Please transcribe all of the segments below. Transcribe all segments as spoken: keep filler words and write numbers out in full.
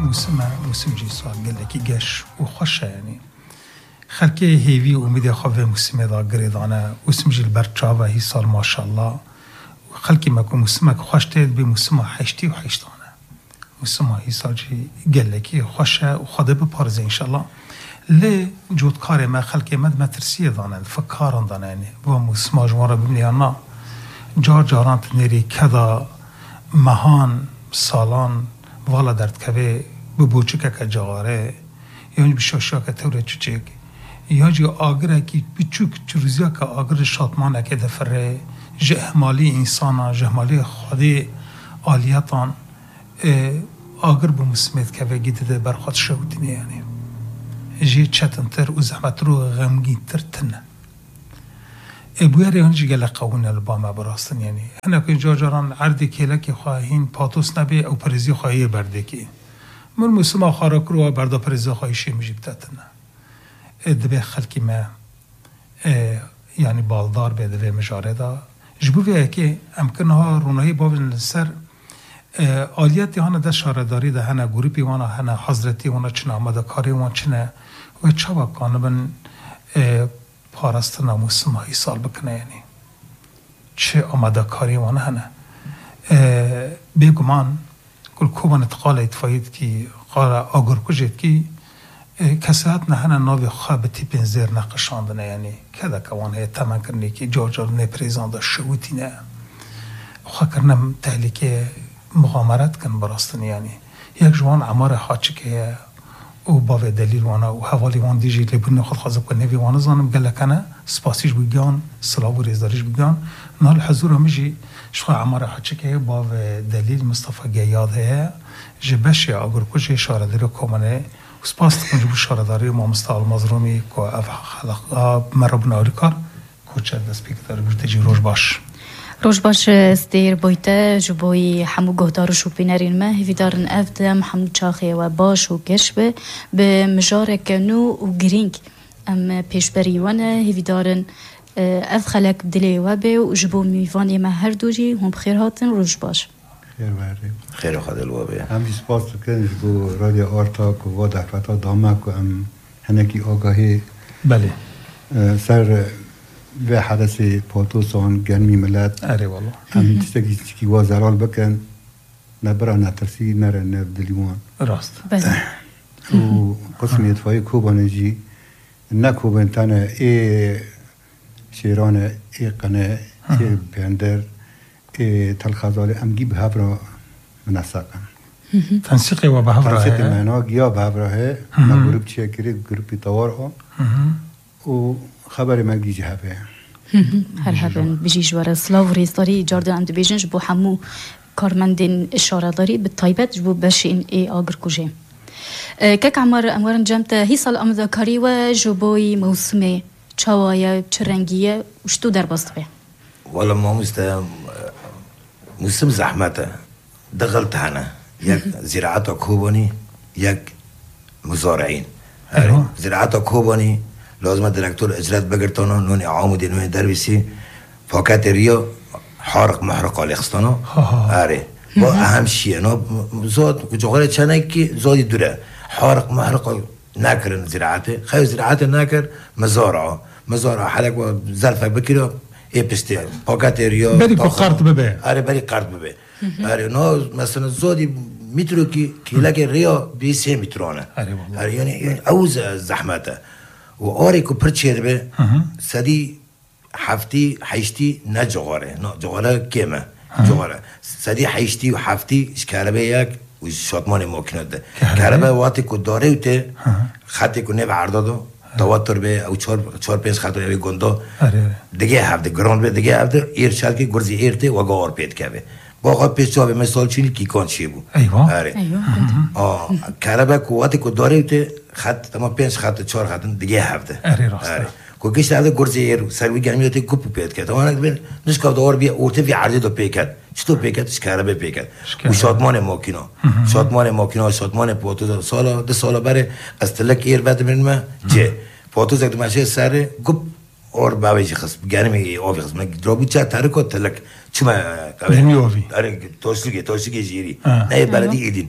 موسم موسم جی سال گله کی گش و خوشه یعنی خلک هیوی امید خواه موسم دا گریدانه موسم جیل برچا و هی سال ماشاءالله خلکی مکو موسم که خوش تید به موسم هشتی و هشتانه موسم هی سال جی گله کی خوشه و خدا بپارزه انشالله لی جودکار ما خلک مد مترسیه دانه فکاران دانه یعنی و موسم جوارا ببینیانا جار جاران تنیری کدا مهان سالان والا درد که به بوچکه که جاغاره یا بشاشا که توره چوچک یا جی آگره که بچوک چروزیا که آگر شاتمانه که دفره جهمالی انسانا جهمالی خودی آلیتان آگر بمسمید که گیده ده برخواد شودینه یعنی جی چتنتر و زحمت رو غمگین تر تنه بویاری هنجی گله قوون البامه براستن یعنی هنه که جا جاران عردی که لکی خواهین پاتوس نبی او پریزی خواهی برده که من موسم آخارا کرو برده پریزی خواهی شی مجیب تتنه دبی خلکی ما یعنی بالدار به دبی مجاره دا جبویه که امکنه ها رونایی باون سر آلیتی هانه ده شارداری ده هنه گروپی وانا هنه حضرتی وانا چنه آمده کاری وانا چنه و چه بکانه بن پارست ناموسم های سال بکنه یعنی چه آمده کاری وانه هنه بگمان کل کوبان اتقال اتفاید که قال آگر کجید که کسیت نه هنه ناوی خوابتی پنزیر نقشاندنه یعنی که ده کوان هی تمن کرنی که جار جار نپریزانده شویتی نه خواه کرنم تحلیک مغامرت کن براستن یعنی یک جوان عمار حاچه که او باوی دلیل وانا و حوالی وان دیجی لبون خود خواهد کنه وی وانا زانم گله کنه سپاسیش بگیان سلام و ریزداریش بگیان نال حضور همیجی شخواه عمار حچه که باوی دلیل مصطفى گیاد هیا جبشی اگر کجی شارداری کمانه و سپاس تکنجی بو شارداری ما مستعال مزرومی که اف خلق مرب نوری کار کوچه دست بیکتر بجده جی روش باش روش باش استیر بویته جبوی همو گهدار شو بینرین ما هیوی دارن افدم همو چاخی و باش و گش به به مجاره کنو و گرینگ ام پیش بریوانه هیوی دارن اف خلق دلی و به و جبو میوانی ما هر دوجی هم بخیر هاتن روش باش خیر بردیم خیر خدل و به همی سپاس بکنش بو رادیو آرتاک و و دفتا دامک و ام هنکی آگاهی بله سر و حدث پاتوسان گرمی ملت اره والله هم تستگی که وازرال بکن نبرا نترسی نره نر دلیوان راست بله و قسم اتفاقی کوبانه جی نه کوبان تانه ای شیرانه ای قنه ای پیندر ای تلخازاله امگی به هفرا منسقن تنسیقی و به هفرا تنسیق معنا گیا به هفرا ہے نا گروپ چیه کری گروپی توار او و خبر مگی جهبه هر هبن بجی جوار سلاو و ریزداری جاردن اند بیجنج بو همو کارمندین اشاره داری به طایبت جبو بشین ای آگر کجه کک عمر امورن جمت هی سال امذاکاری و جبوی موسمه چوایا چرنگیه وشتو در باست به والا ما مست موسم زحمته دخلت هنا یک زراعت کوبانی یک مزارعین زراعت کوبانی لازم دکتر اجرات بگرتانو نون عامودی نون درویسی فقط ریا حارق محرق آلیخستانو آره با اهم شیء نه زاد جوهر چنه کی زادی دوره حارق محرق نکرن زراعت خیلی زراعت نکر مزارع مزارع حلق و زلفه بکیره ای پستی فقط ریا بری کو قرض ببه آره بری قرض ببه آره نه مثلا زادی میترو کی کی لگه ریا بیست میترونه آره یعنی اوز زحمته و آری که پرچیر به سدی هفتی هشتی نه جواره نه جواره کمه جواره سدی هشتی و هفتی کاربه یک و شاتمان ماکینه ده کاربه وقتی که داره اوته خطی که نبع عردادو تواتر به او چهار چهار پنج خط روی گندا دیگه هفته گراند به دیگه هفته ایر شال که گرزی ایرته و گار پیت که با پیش جواب مثال چینی کی کان چی بود ایوه آره آه کاربه قوتی که داره اوته خط تمام پنج خط چهار خط دیگه هفته آره راست کوکیش هفته گرزی ایر سروی گرمی اوته گپ پیت که تمام ببین نشکاف دار بیا اورته وی عرضه دو پیکت چطور پیکتش کاربه پیکت و شاتمان ماکینا شاتمان ماکینا شاتمان پوتو سالا ده سالا بره از تلک ایر بعد من ما جه پوتو زد ماشه سر گپ اور باویش خس گرمی آوی خس من درابو چه ترکو تلک چما گرمی آوی آره توشیگی توشیگی جیری نه بلدی ایدین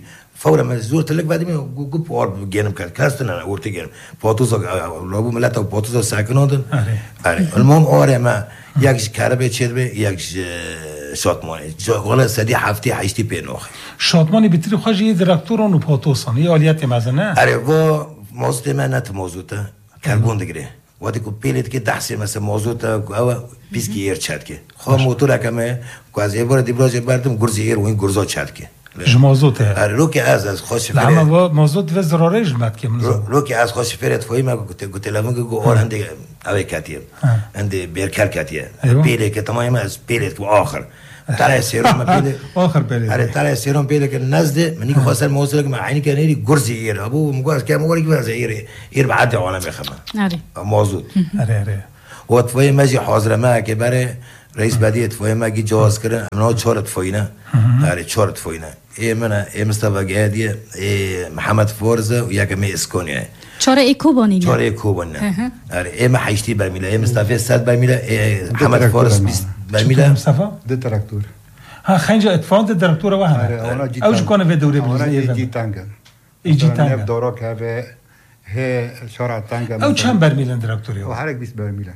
فورا ما زورت لك بعد ما جو بور جينم كان كاستن انا ورت جينم بوتوزا لابو ملتا بوتوزا ساكنودن اري المهم اوري ما ياكش كاربه تشدبه ياكش شاتماني ولا سدي حفتي حيشتي بينوخ شاتماني بتري خاجي ديريكتورون وبوتوسان هي اليات مازنه اري و موضوع ما نت موضوعه كربون دغري وقتی که پیلت که دحسی مثل موضوع تا او پیسکی ایر چاد که خو موتور کمه کوازی بار دیبراج بردم گرزی ایر و این گرزا چاد که جمازوت اره رو که از از خوش فرد اما موضوع و ضررش مد که رو, رو که از خوش فرد فوی ما گفت گفت لامون گو اور هنده اوی کاتیه هنده بیرکر کاتیه پیله که تمام از پیلت و آخر ترى سيروم بيله آخر بيله أره ترى سيروم بيله كالنزد مني خاصة الموصل مع عيني كان يري جرزي ير أبو مقاس كام مقولك بس ير ير بعد عالم يخمن أري موجود أري أري وتفاي ماجي حاضر ما كبره رئيس بديه تفاي ماجي جواز كره أنا شارت فاينا أري شارت فاينا إيه منا إيه مصطفى جهادية إيه محمد فورزة ويا كمية إسكونيا چاره ایکوبانی چاره ایکوبانی آره ای ما حیشتی برمیله ای مصطفی صد برمیله ای محمد فارس بیست برمیله مصطفى ده تراکتور ها خنجة اتفاق ده تراکتور وهم اوش کنه في دوري بلوزي يجي تانجا يجي تانجا دورك هذا هي شارع تانجا او كم برميلان تراكتوري وحرك بيس برميلان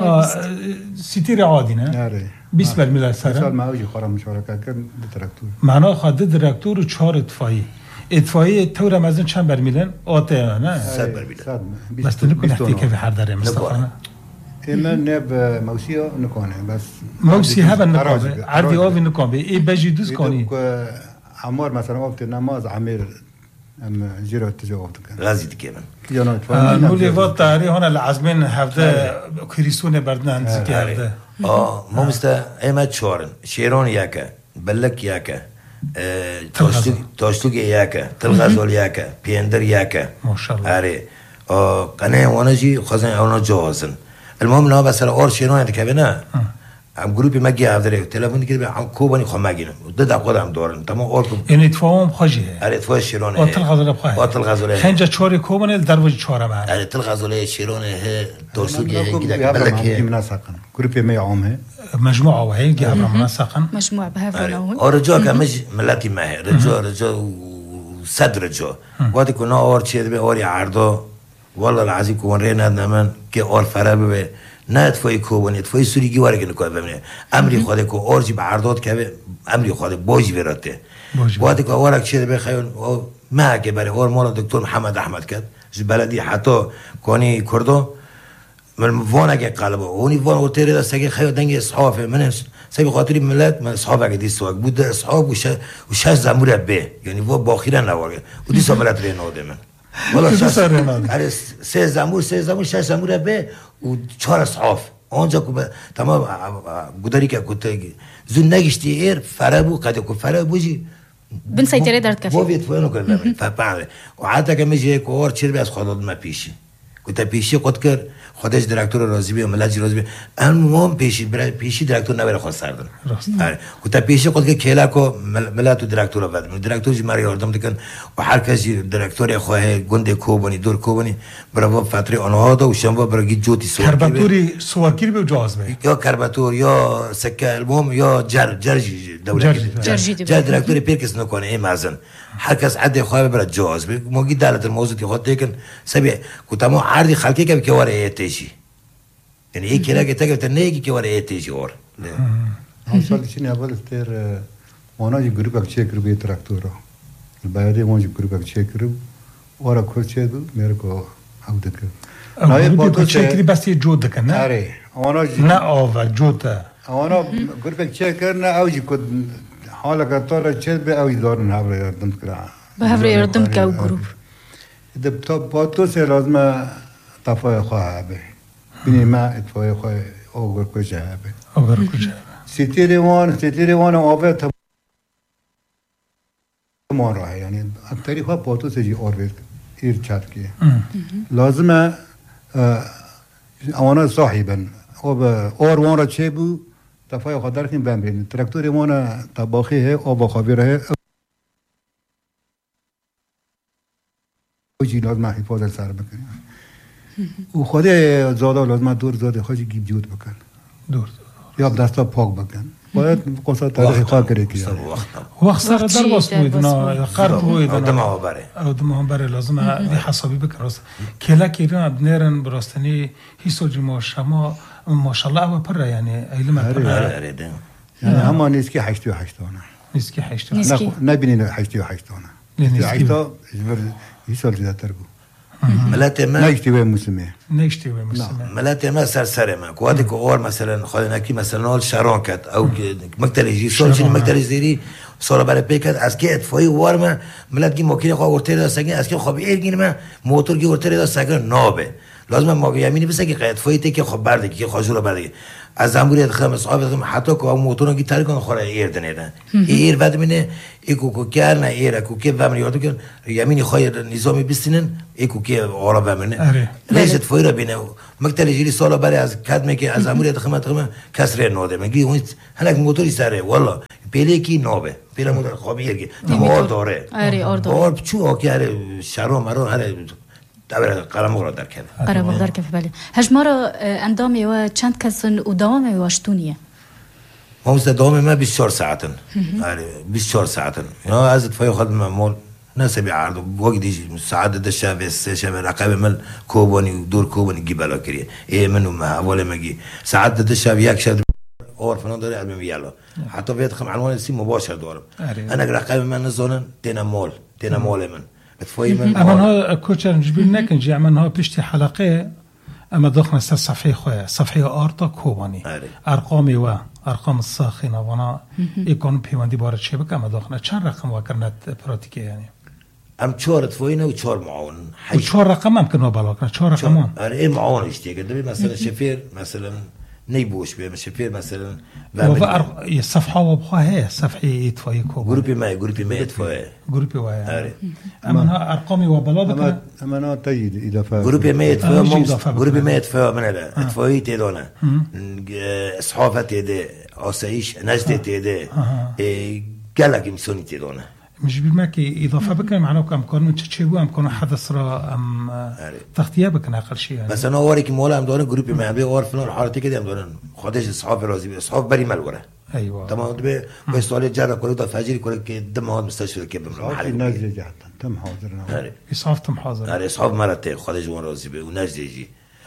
ستير عادي نه آره بيس برميلان سر مثال ما اوجي خرام مشاركه كان ده تراكتور معناه خد تراكتور و چهار اطفایی اطفایی تو رمضان چند برمیلن آته نه صد برمیلن بس تو نکن احتی که هر داره مصطفى اما نب موسیقى نکنه بس موسیقى هم نکنه عردی آوی نکنه ای بجی دوست کنی عمار مثلا وقت نماز عمیر ام جيرو تجاوب كان غازي تكمل يا نولي وقت تاري هنا العزمين هفته كريسونه بردنا نزكي هفته اه مو مستا ايما تشورن شيرون ياكا بلك ياكا تاشتوك تاشتوك ياكا تلغزول ياكا بيندر ياكا ما شاء الله اري اه قناه وانا جي خزن اونا جوازن المهم نا بس اور شيرون تكبنا ام جروبي ما جي هذا تليفون كده عم كوباني خو ماجينا ضد قدام دورن تمام اوركم يعني تفاهم خجي اري تفاهم شيرون او تلغزول بخاي او تلغزول خنجه چوري كوباني دروج چوره ما اري تلغزول شيرون هي تاشتوك كده بلك هي مناسقا جروبي ما يعوم هي مجموعه وهي جابر مناسقا مجموعه بهذا نوع ورجوع كمج ملاتي ما هي رجوع رجوع صدر رجوع وقت كنا اور شيء به اور عرضه والله العظيم كون رينا نمن كي اور فرابه نه اتفاقی کوبانی اتفاقی سوری گواره که نکوه بمینه امری خواده که آرزی به عرداد که امری خواده باجی براته وقتی که آورک چیده بخیون ما که برای آر مالا دکتر محمد احمد کرد بلدی حتی کانی کردو من وانه که قلبه اونی وان و تیره دسته که خیلی دنگ اصحافه من سبی خاطری ملت من اصحافه که دیست وقت بود اصحاب و شش زموره به یعنی و باخیرن نوارگه و دیست ملت ری ناده من والله شش على سه زمور سه زمور شش زمور به و چهار اصحاف آنجا که تمام گذاری که کته زن نگشتی ایر فرابو قد کو فرابو جی بن سيطرة درت كافي بوفيت فينو كنا فبعد وعاده كم يجي كور تشير بس خدود ما بيشي كنت بيشي قد كر خودش دکتر راضی بی ملاجی راضی بی المهم پیشی برای پیشی دکتر نبره خواست سردن آره کتا پیشی خود که کلا کو ملاتو دکتر آورد من دکتر جی ماری یاردم دکن و هر کسی دکتر خواه گنده کوبانی دور کوبانی برای فتره آنها دو شنبه برای جوتی سوار کرباتوری سوارگیری به جواز به یا کرباتور یا سکه المهم یا جر جرجی دولت جر دکتر پیرکس نکنه این مازن هر کس عده خواه برای جواز به موقعی دالت الموضوع تی خود دیکن سبی کتا ما عردی خالکی که بکواره تیشی يعني ايه كده كده تنيجي كي ورا ايه تيجي ور حصل شيء اول استر وانا جي جروب اكشي جروب تراكتورو البايدي مو جي جروب اكشي جروب ورا كل شيء मेरे को आउट कर ناي بوتو شكلي بس يجود كنا اري وانا نا اوفر جوتا وانا جروب اكشي كنا او جي كنت حالك ترى شيء او يدور نهار يردم كرا بهفر يردم كاو جروب ده بوتو سه لازم طفا خواهبه بینی ما اتفاقی خواه آگر کجا هبه آگر کجا هبه سیتیری وان سیتیری وان آبه تمان راه یعنی اکتری خواه پاتو سجی آر ایر چند که لازمه اوانا صاحبن آب آر وان را چه بو تفاقی خواه درخیم بمرین ترکتوری وان طباخی ہے آب خوابی راه اوجی لازمه حفاظت سر بکنیم و خود زاده لازم دور زاده خواهی گیب جود بکن دور یا دستا پاک بکن باید قصه تاریخ خواه کرده که وقت سر در باس بودنا قرد بودنا دم ها بره دم ها بره لازم دی حسابی بکن کلا کیران بنرن براستنی هیسوجی ما شما ماشاءالله او پر یعنی علم پر یعنی همه نیست که هشتی و هشتانه نیست که هشتی نبینین هشتی و هشتانه هشتا یه سال زیده تر بود ملت ما نشتیوه مسلمه نشتیوه مسلمه ملت ما سر سر ما قوادي كور مثلا خلينا كي مثلا نال شرانكت او مقتل يجي صار شنو مقتل زيري صار برای پیکت از که اتفاقی وارم ملت کی ماکین خواه ورتری دا سگن از که خواب ایرگین ما موتور کی ورتری دا سگن نابه لازم ما بیامینی بس که اتفاقی تی که خواب برده که خواجور برده از زنبوری خم اصحاب حتی که موتورن کی تاریکن خوره ایر دنیدن ایر ود منه ایکو کو کرنا ایر کو که و من یادو کن یمینی خایر نظامی بستینن ایکو که عرب منه ليش اتفاقی را بینه مقتل جیلی سالا برای از کدمه که از زنبوری خم خم کسر ناده میگی اون هنگ موتوری سره والله پیله کی نابه پیله موتور خواب ایرگی آر داره آر چو آکی هره شرام مرو هره دبر قلم را در کف قلم در کف بله هجمارا اندامی و چند کسن و دوام واشتونیه ما مست دوام ما بیست و چهار ساعتن آره بیست و چهار ساعتن یا از اتفاقی خود مول نسبی عرض وقتی ساعت دشته و سه شب رقم مل کوبانی دور کوبانی گیبلا کریه ای منو ما اول مگی ساعت دشته یک شب اور فلان داره علم میالا حتی وقت خم عنوان سی مباشر دارم انا رقم من نزانن تینا مال تینا مال من اما ها کوچر جبیل نکن جی اما ها پشتی حلقه اما داخل سر صفحه خواه صفحه آرتا کوبانی ارقامی و ارقام الساخنه وانا ایکون پیوندی بارد چه بک اما داخل چند رقم واکرنت پراتیکه یعنی ام چهار اتفاقینه و چهار معاون و چهار رقم هم کنو بالا کنه چهار رقم هم این معاون اشتیه که مثلا شفیر مثلا نيبوش بيه مش فير مثلا وفر صفحه وبخواه صفحه اطفائي كوب جروبي ما جروبي ما اطفائي جروبي واي اما ارقامي وبلادك اما انا تجد اضافه جروبي ما اطفائي جروبي ما اطفائي من هذا اطفائي تدونا اصحافه تده اسايش نجد تده قالك مسوني تدونا مش بالماك إضافة بكنا معنا كم كانوا تشيبوا أم كانوا حدث را أم تغطية بكنا أقل شيء يعني. بس أنا أوريك مولا أم دارن جروبي ما بيه أور فلان حارتي كده أم دارن خدش أصحاب رازي بيه أصحاب بري ملورة. أيوة. تمام ده بس سؤال جرا كله ده فجري كله كده هاد مستشفى كده محل. الناس جاهتا تم حاضرنا. إصحاب تم حاضر. أري أصحاب مرتين خدش وان رازي بيه وناس يجي.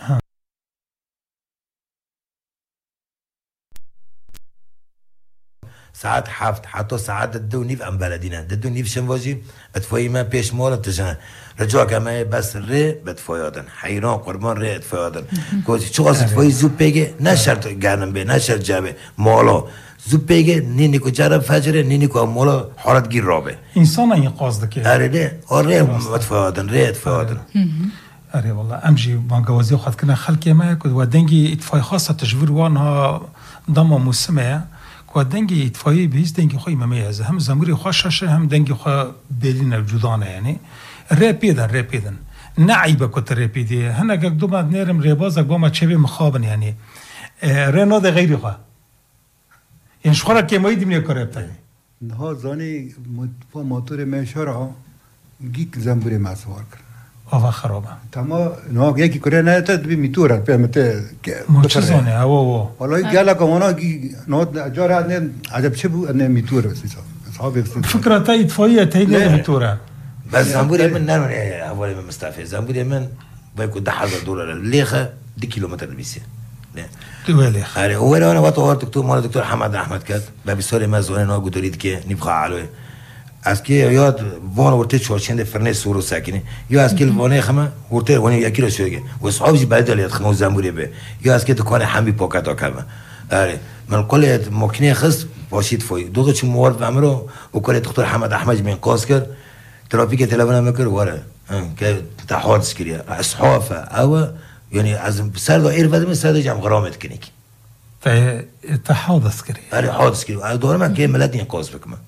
ساعات حفت حتی ساعت دو نیف ام بلدینه دو نیف شنواجی اتفاقی من پیش مال تجان رجوع کمه بس ری بتفایدن حیران قربان ری اتفایدن کوچی چه قصد اتفاقی زوب بگه نشرت گرنم به نشرت جبه مالا زوب بگه نینی کو جرب فجره نینی کو مالا حالت گیر رابه انسان این قصد که اره ده آره اتفایدن ری اتفایدن اره والله امجی بانگوازی خود کنه خلقی ما کد و دنگی اتفاقی خاصه تجویر وانها ضم موسمه و دنگی اتفاقی بیز دنگی خوی ممیزه هم زموری خوششه هم دنگی خو بلین جدانه یعنی رپیدن رپیدن نعیبه کت رپیدی هنگ دو بعد نرم ربازک با ما چه مخابن یعنی رناد غیری خو یعنی شخورا که مایی دیمنی کربتا نه زانی موتور میشارا گیک زنبوری مسوار کرد آوا خرابه تمام نه یکی کره نه تا بی میتورن پیامته مچزانه او او والله گالا کمونا کی نه جاره نه عجب چه بو نه میتور بس اصحاب فكره تا اطفائيه تايله میتوره بس زنبوری من نه اول من مستعفي زنبوری من بايكو ده حاجه دولار ليخه دي كيلومتر بيسي توليخ اري هو انا وقت دكتور مال دكتور حمد احمد كات بسوري مزونه نو گدورید که نبخا علوه از که یاد وان ورته چورچنده فرنه سورو ساکنه یا از که وانه خمه ورته وانه یکی رو شوگه و صحابی بعد لیت خمو زنبوری به یا از که دکان حمی پاکتا کمه آره من قلت ممکنه خست باشید فوی دو چون موارد امرو و کل دکتر حمد احمد من قاس کرد ترافیک تلفن میکرد واره که تحادث کریه اصحافه او یعنی از سر دا ایر ودم سر دا جمع غرامت کنی که تحادث کریه آره حادث کریه داره من که ملت این قاس بکنم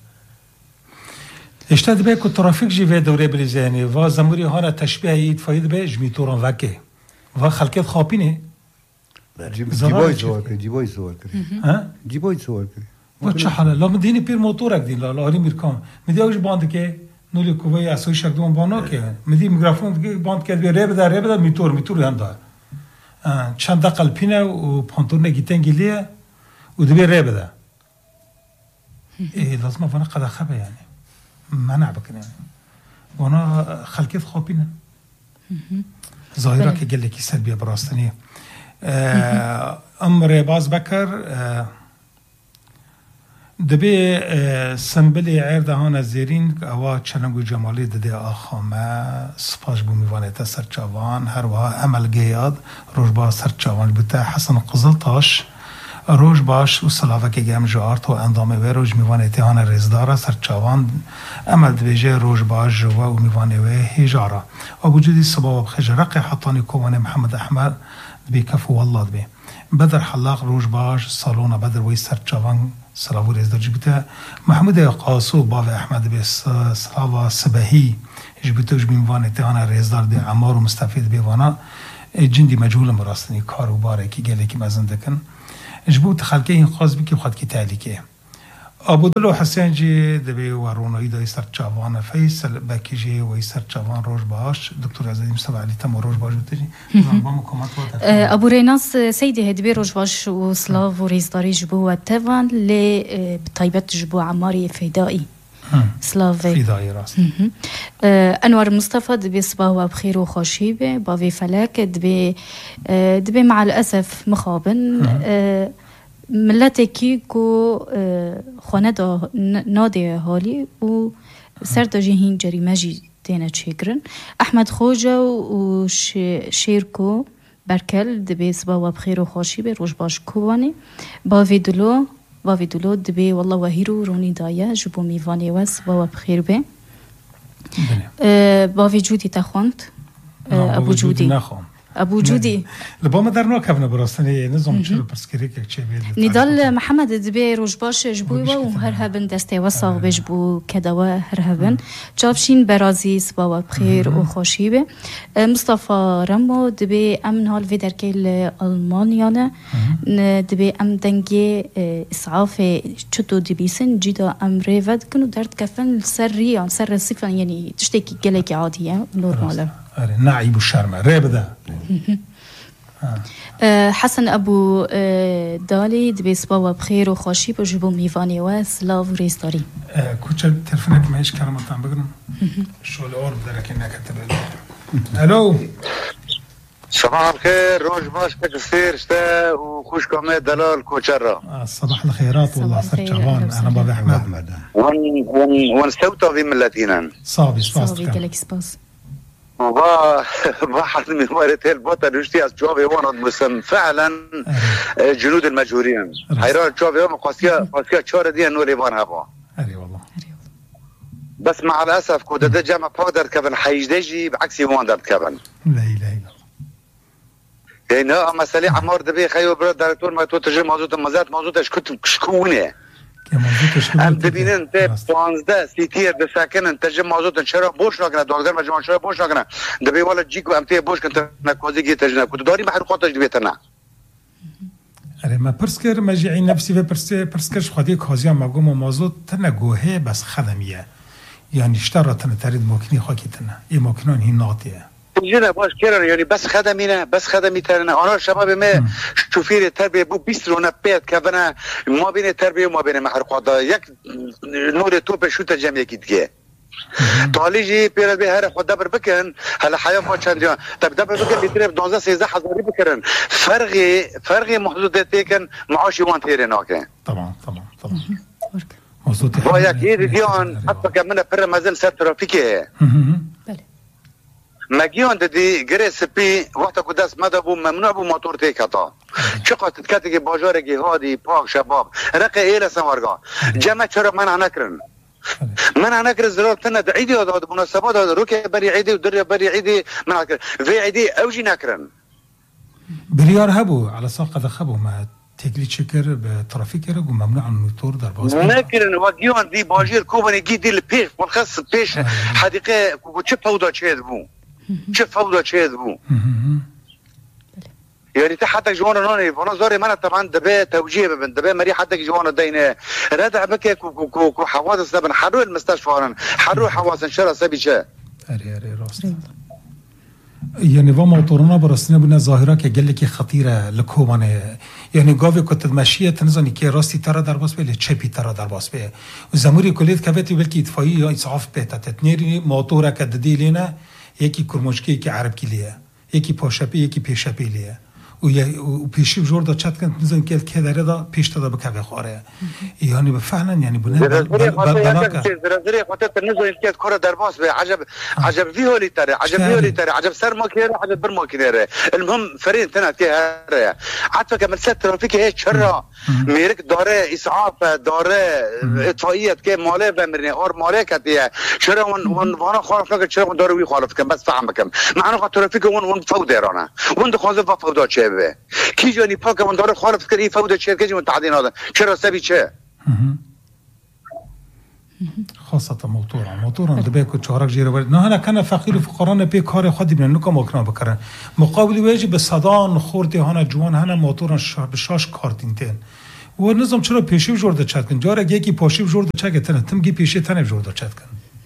اشتاد به که ترافیک جیوه دوره بریزانی و زموری ها تشبیه اید فاید به جمیتوران وکه و خلقیت خاپینه جیبای سوار کرد جیبای سوار کرد جیبای سوار کرد و چه حاله لا مدینی پیر موتورک دی لا لالی میرکام مدی اوج باند که نولی کوی اسوی شکدون بانا که مدی میکروفون که باند کرد ری بده ری بده میتور میتور هندا چند دقل پینه و پانتور نگیتن گلیه ودبي ريبه ده إيه لازم أنا قد أخبى يعني ما نعبك يعني وانا خلقيت خوبينا ظاهرة كي قال لك سلبية براستنية ام ريباز بكر دبي سنبلي عرض هانا زيرين اوا چنگو جمالی دده آخامه سپاش بو میوانه سرچاوان هر وها عمل گیاد روش با سرچاوان بوده حسن قزلتاش روش باش و سلاوه که گم جارت و اندامه و روش میوانه تهان رزداره سرچاوان عمل دویجه روش باش جوا و میوانه و هجاره و وجودی سباب خجرق حطانی کوان محمد احمد دبی کفو والله دبی بدر حلاق روش باش سالونا بدر وی سرچاوان سلاوی رزدار جبته محمود قاسو باو احمد بی سلاوه سبهی جبته وش میوانه تهان رزدار دی عمار و مستفید بیوانا جندی مجهول مراستنی کار و باره که گله که مزنده کن جبوت خلقه این خاص بی که بخواد که تعلیقه ابودلو حسین جی دبی و رونایی دای سرچاوان فیصل بکی جی و سرچاوان روش باش دکتور عزیزی مصطفی علی تم روش باش بتجی نظام حکومت و ابو ریناس سیدی هدبی روش باش و سلاو و ریزداری جبو و توان ل بطیبت جبو عماری فدایی سلاوی فدایی راست انوار مصطفى دبي صباح بخير وخوشيبه بافي فلك دبي دبي مع الاسف مخابن ملتكي كو خوندا نادي هالي و سردا جهين جريماجي تينا تشيكرن احمد خوجه و شيركو بركل دبي صباح بخير وخوشيبه روش باش كواني بافي دلو بافي دلو دبي والله وهيرو روني دايا جبو ميفاني وس بابا بخير به بافي جودي تخونت ابو جودي ابو جودي لبا در ناکفنه براستنی نظام چلو پرسکری که چه بید ندال محمد دبي روش باش جبوي و هر هبن دسته وساق بجبو كدوا هر هبن جابشين برازي سبا بخير و خوشيبه مصطفى رمو دبي امن هال في دركيل المانيا دبي ام دنگي اسعاف چتو دبيسن جدا ام ريفد كنو درد كفن سريا سر صفا يعني تشتكي قلك عاديه نورمال نعيب الشرمه ريبدا حسن ابو دالي دبي صباح بخير وخوشي بجبو ميفاني وسلاف وريستاري كوتشا تلفونك معيش كلمه تاع بقرن شو الاور بدك انك كتب الو صباح الخير روج باش كثير شتا وخوش كمان دلال كوتشرا صباح الخيرات والله سرجوان انا بابي احمد ون ون ونستوتا في ملتينا صافي سباس صافي قالك سباس وبا واحد من مرتين البطل يشتي از جوابي وانا مسم فعلا جنود المجهورين حيران جوابي وانا قاسيا قاسيا شهر دي انه ليبان هبا اري والله بس مع الاسف كود ده جامع بقدر كبن حيجدجي بعكس يوان درد كبن لا اله الا الله يعني مسألة عمار دبي خيو برد دكتور ما تو تجي موضوع مزات موضوع ايش كنت شكونه ام دبینن انت پانزده سیتیر ده ساکن انت جم موضوع چرا بوش نکنه دکتر مجموعه چرا بوش نکنه دبی ولا جیکو ام تی بوش کنه نکوزی کی تجنا کد داری محروقاتش دبیتنا اره ما پرسکر مجیعی نفسی و پرسکر پرسکرش خودی کازیا مگم و موضوع تنگوه بس خدمیه یعنی اشتراتن ترید ممکنی خاکیتنه این ممکنان هی ناطیه جنا باش كيرن يعني بس خدمينا بس خدمي ترنا انا شباب ما شوفير التربيه بو بيسترونا بيت كفنا ما بين التربيه وما بين محرقات يك نور تو بشو تجمع كيدجه طالجي بير بهر خد دبر بكن هلا حياه ما كان طب دبر بكن بيترب دوزه سيزه حضري بكرن فرغي فرغي محدوداتي كان معاش يوان تيرنا كان طبعا طبعا طبعا وياك ايه ديون حتى كمان بر مازال سر ترافيكي ماجيون ددي جريس بي وقت قداس ماذا بو ممنوع بو موتور تيكاتا شقة تتكاتي باجاري هادي باق شباب رقي إيه لسمارقا جمع شرب منع نكرن منع نكرن زرار تنا عيدي هذا مناسبات هذا روكي بري عيدي ودري بري عيدي منع نكرن في عيدي أوجي نكرن بريار هبو على ساق ذا خبو ما تجلي شكر بترافيك رجو ممنوع الموتور در باز نكرن واجيون دي باجير كوبني جدي البيش والخاص بيش حديقة كوتشيب فوضى شيء بو شوف فوضى شيء بو يعني حتى جوانا نوني فانا زوري مانا طبعا دبي توجيه ببن دبي مري حتى جوانا دينا ردع بكي كو كو كو حوادث دبن حرو المستشفى حرو حواس انشرا سبي شا اري اري راست يعني و موتورنا برسنا بنا ظاهرة که گله که خطیره لکومانه يعني قاوي كنت ماشية تنزني كي راستي ترى در باس بيه لتشبي ترى در باس بيه وزموري كليت كبتي بلكي إطفائي يا إسعاف بيتا تتنيري موتورة كددي لنا يكي كرموشكي كي عرب كي ليه يكي باشبي يكي بيشبي ليه و پیشی جور دا چت کن نزن که که داره دا پیش دا بکوی خواره یعنی فعلا یعنی بنه بناکه زرزری خاطر نزن که کار در باس به عجب عجب ویولی تره عجب ویولی تره عجب سر ما کیره عجب بر ما کیره المهم فريد تنات که هره حتی که مثل ترافیک هیچ چرا میرک داره اسعاف داره اطفائیت که ماله بمرنه اور ماله کتیه چرا اون اون وانا خالف نکرد چرا اون داره وی خالف کن بس فهم بکم معنی خاطر ترافیک اون اون فوده رانه اون دخوازه و فوده چه به کی جانی پاک من داره خالف کردی فوده چه که جون تعدین هذا چرا سبی چه خاصة موتورا موتورا دبيكو تشارك جيرو نه أنا كان فقير وفقراء بي كار خدي من نوكا ماكنا بكرن مقابل ويجي بصدان خورتي هانا جوان هانا موتورا بشاش كارتينتين ونظام چرا پیشی جورده چتکن جاره یکی پاشی جورده چکتن تم گی پیشی تنه جورده چتکن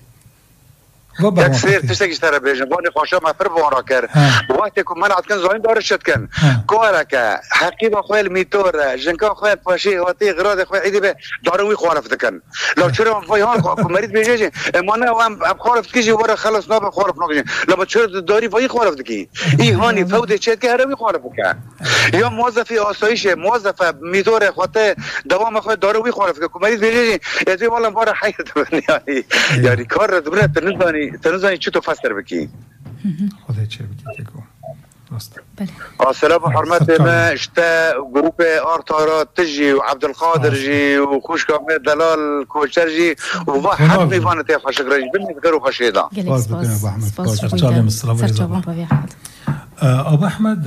تكسير تشتكي ترى بيجن بوني خوشا ما فر بورا كر وقتكم منعت كن زين دار شتكن كورك حقيقه خويا الميتور جنكا خويا باشي واتي غراد خويا عيدي به داروي خالف دكن لو تشرو في هون مريض بيجي ما انا ام خالف كيجي ورا خلص ناب خالف نقي لما تشرو داري في خالف دكي اي هوني فوده شتكي هروي خالف دكن يا موظف اسايش موظف ميتور خوته دوام خويا داروي خالف دكن مريض بيجي يجي والله مره حي يعني يعني كار دبرت نزاني تنزاني چطور فسر بکی خدا چه بکی تکو راست بله السلام حرمت ما اشتا گروپ آرتارا تجي وعبد القادر جي وخوش كامل دلال كوشر جي وواحد ميفانة يا خوش قريش بني ذكروا خشيدا سباس بكنا ابو احمد سرچالم السلام عليكم ابو احمد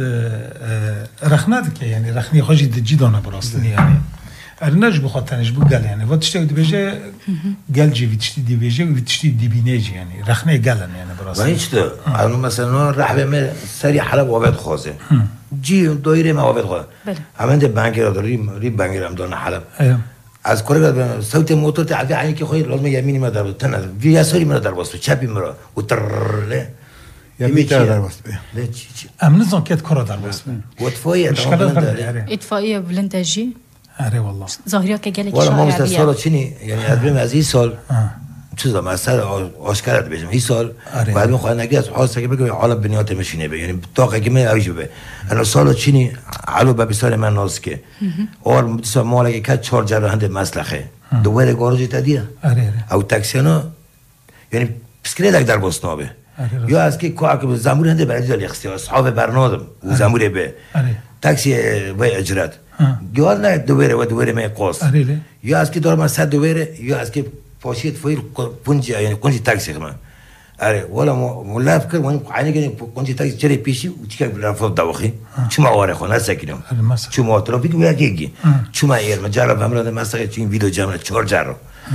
رخناتك يعني رخني خوشي دجيدونه براستني يعني ارنج بخاطرش بو قال يعني وقت دي بيجي قال جي بتشتي دي بيجي وبتشتي دي بينيجي يعني رخنه قالن يعني براس ما هيش ده انا مثلا راح بعمل سريع حلب وبعد خوازه جي دايره ما وبعد خوازه عملت بانك ري ري بانك رم دون حلب ايوه از كره صوت موتور تعدي علي كي خوي لازم يميني ما ضرب تنزل في يساري ما ضرب بس شابي مره وتر له يميني ضرب بس لا ام نظام كده كره ضرب بس وطفايه اطفائيه بلنتاجي اره والله ظاهریا که گله ولی ما مثل سال چینی یعنی ادبیم از این سال چیزا مثلا آشکارت بشم این سال بعد من خواهد نگه از حاسه که بگم حالا بنیات مشینه به یعنی طاقه که من اویش به انا سال چینی علو به بسال من ناز که اور مثلا مالک که چهار جرا هند مسلخه دوباره گاراژ تدیه او تاکسینا یعنی بسکلیت در بوستابه یا از که کوه که زمور هند برای دل اختیار اصحاب برنامه و زمور به تاکسی و اجرت گوار نه دوباره و دوباره می قاس یا از کی دارم از صد دوباره یا از کی پاشیت فایل پنجی یعنی پنجی تاکسی خم اره ولا ملاف کر من عینی که پنجی تاکسی چری پیشی و چیکار برافت داوخی چما واره خونه سکنم چما ترافیک میگی چما ایر مجرد همراه مسئله چین ویدیو جمع چهار جرو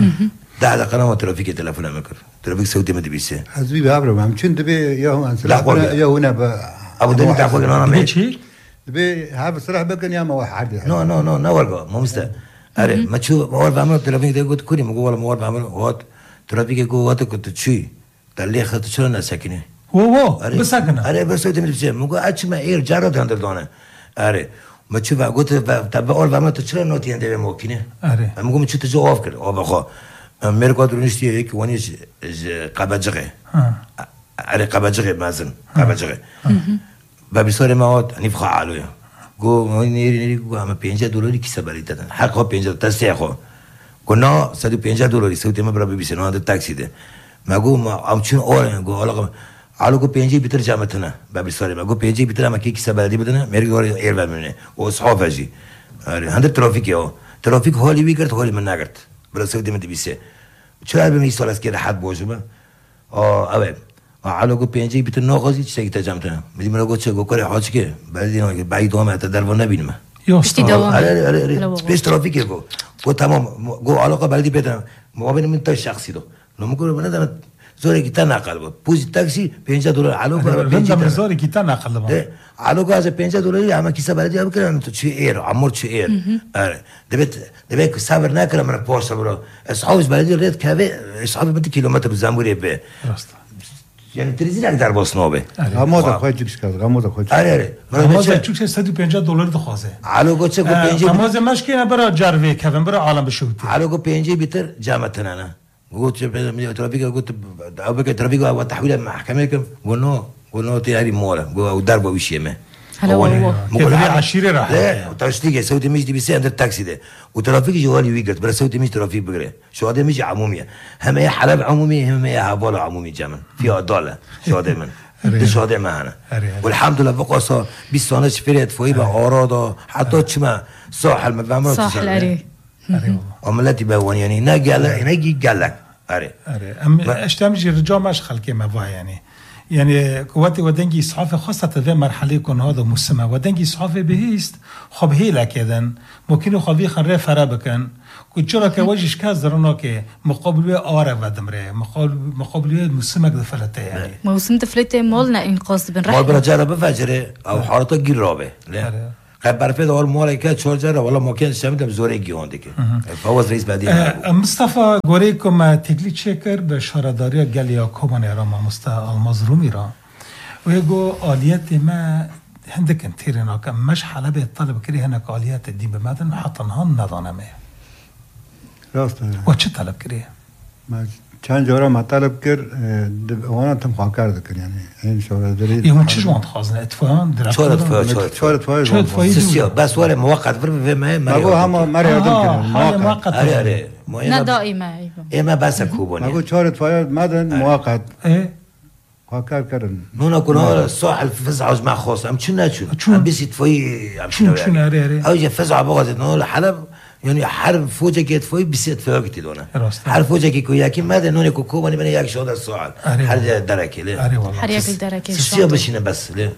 ده دقیقه ما ترافیک تلفن میکرد ترافیک صوتی مدبیسه حزبی بابرم هم چون دبی یا هم انسان یا هنا با ابو دنی تاخذ انا ما دبي هذا صراحه بقى يا ما واحد نو نو نو نو ورقه مو مست اره ما تشوف اول بعمل ترافيك ده قلت كوري مقول ما اول بعمل وقت ترافيك جو وقت كنت تشي تلي خدت شلون انا ساكنه هو هو بس ساكنه اره بس تمشي بس مقول اتش ما اير جارد عند دونه اره ما تشوف قلت تبع اول بعمل تشلون نوتي عند موكينه اره مقول تشوف جواب كده او بخو مير قدر نشتي هيك ونيش قبجغه اره قبجغه مازن قبجغه بابیسار مواد نیف خالویا گو ما نیری نیری گو همه پنجاه دلاری کیسه برای دادن حق ها پنجاه تسته خو گو نه صد و پنجاه دلاری سوتی ما برای بیسه نه تاکسی ده ما گو ما ام چون آره گو حالا حالا گو پنجاه بیتر جامعه نه بابیسار ما گو پنجاه بیتر ما کی کیسه برای بدن میری گو ایر برمونه و اصحاب جی آره هند ترافیکی ها ترافیک حالی بیکرد حالی من نگرد برای سوتی من بیسه چرا به میسال است که حد باشه آه اوه على جو بينجي بيت الناقصي تشتكي تجمعتنا بدي من أقول شيء قولي حاجة كه بعدين أنا بعيد وما تدرب نبين ما بشتي دوام على على بس ترافيك جو جو تمام جو علاقة بعدي بيتنا ما بين من تاش شخصي ده لو ممكن بنا ده زوري كتان أقل بوزي تاكسي بينجا دولار علاقة بينجا زوري كتان أقل ده علاقة هذا بينجا دولار عم كيسا بعدي أبغى كلام تشي إير عمر تشي إير ده بيت ده بيك صبر ناكل من البوست برا أصحابي بعدي ريت كافي أصحابي بدي كيلومتر بزاموري به یعنی تریزی نک در باس نابه غماز خواهد چکش کرد غماز خواهد چکش آره آره غماز چکش صد و پنجاه دلار دخوازه علو گو چه گو پنجه غماز مشکی برای جروه کفن برای عالم بشوتی علو گو پنجه بیتر جامعتن انا قلت ترافيك قلت او بك ترافيك او تحويل محكمه كم قلنا قلنا تياري مولا او ضربه وشيمه هلا هو كده عشيره راح لا وتشتيجي سويت مش دي بيسي عند التاكسي ده وترافيك جوالي ويقت بس سويت مش ترافيك بقري شو هذا مش عموميه هم هي حلب عمومي هم هي عباله عمومي جمن في عداله شو هذا من ده شو هذا معنا والحمد لله بقى صار بيس سنه فريت فوي بأراضه حتى تشما ساحل ما بعمل ساحل اري عملتي بوان يعني ناقل ناقي قالك اري اري ام اشتمجي رجال مش خلكي ما بها يعني يعني قواتي ودنجي صحافه خاصه في مرحله كون هذا مسمى ودنجي صحافه بهيست خب هيلا كذا ممكن خوي خره فرابكن كجرا كوجش كازرنا كه مقابل اره ودمره مقابل مقابل مسمى دفلته يعني موسم دفلته مالنا انقاذ بن رحمه مال برجاله بفجره او حارته گیرابه لا خبر فيدا اول مالك تشارجر والله ما كان شمدم زوري گیوندك فوز رئيس بعدين مصطفى غوريكم تكلي تشكر به شهرداری گلیا کومان ارام مصطفى المظلومی را ويجو آليات ما هندك انتيرنا كم مش حلبة طلب كري هناك آليات الدين بمدن حطنها نظانمه راست وچه طلب كري ما چند جورا ما طلب كر وانا تم خواهد کرد کر يعني این شهرداری يوم چه جوان تخازن اتفاقان درست شهر اتفاق شهر اتفاق شهر اتفاق بس ولا موقت في ما ما هو هم ما يردم موقت اري اري لا دائما اما بس كوبوني ما هو شهر اتفاق مدن موقت ايه خواهد کرد کردن نونا كنا الساحل فزع مع خاص ام شنو شنو ام بس يتفاي ام شنو شنو اري اري او فزع بغض نو حلب يعني حرب فوجا كيت فوي بسيت فوقت دونا حرب فوجا كي كويا كي ما نوني كوكو بني بني ياك شو هذا السؤال حرب دركي ليه اري والله حريق الدركي سيا بشينا بس ليه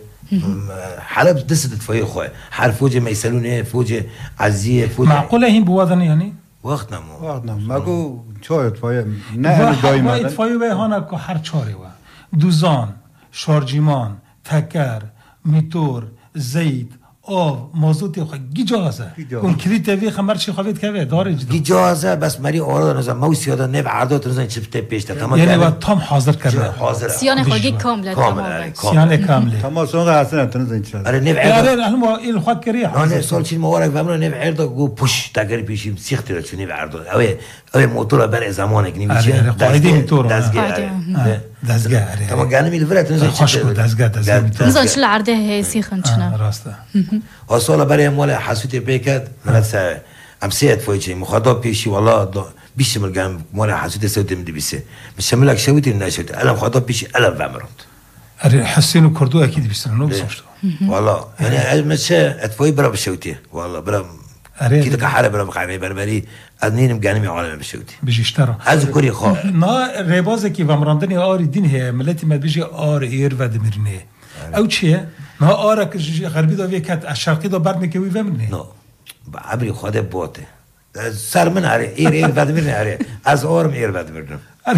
حلب دست فوي خويا حرب فوجا ما يسالون ايه فوجا عزيه فوجا معقوله هين بوادن يعني وقتنا مو وقتنا ما هو شهر اتفاق نه دائما اتفاق به هانا کو هر چاری و دوزان شارجیمان تکر میتور زید آب مازوتی خو گیجازه اون کلیت وی خمر چی خوید که داره گیجازه بس مری آراد نزن موسی آدم نب عردات نزن چپته پیشته تمام یعنی و تام حاضر کرده حاضر سیان خودی کامله کامله سیان کامله تمام سونغ اصلا تنزن چرا اره نب عردات اره الان ما این خود کری نه سال چین موارد فهمون نب عردات گو پوش تاگر پیشیم سیخت را چونی عردات اوه اوه موتور بر زمانه که نمیشه قاعده موتور دزگه دزگه اره تمام گانه میل فرات نزن خوش بود دزگه دزگه نزن شل عرده هي سیخن چنا راسته اصلا برای مال حسوتی پیکد مرد ام سیت فویچی مخاطب پیشی والله بیش ملگم مال حسوتی سوتی مدی بیسه مش ملک شویتی نشوتی الان مخاطب پیشی الان وامرند اره حسین و کردو اکید بیستن بسوشتو والله يعني مش اتفوي برا بشوتي والله برا كده كحاله برا بقعمي بربري ادنين مقانمي عالم بشوتي بيجي اشترى از كوري خو نا ريبازه كي وامراندني آر دين هي ملتي ما بيجي آر اير ودمرنه او چیه؟ نه آره که غربی دا ویکت از شرقی دا برد میکوی ومنه نه عبری خواده بوته سر من عره ایر ایر بد میرنه عره از آرم ایر بد میرنم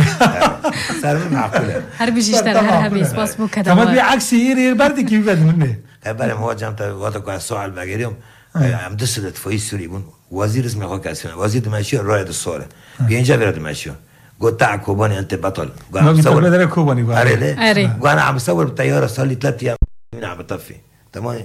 سر من معقوله هر بیشتر هر بیس باس بو کدام تمام عکسی ایر ایر بردی کی بد منه قبل ما جام تا وقت کو سوال بگیریم ام دست فوی سوری بون وزیر اسم خو کاسن وزیر دمشق رائد الصوره بینجا برد دمشق قلت تعال كوباني انت بطل ما بتصور بدل كوباني بقى اري وانا عم بصور بالطياره صار لي ثلاث ايام عم بطفي تمام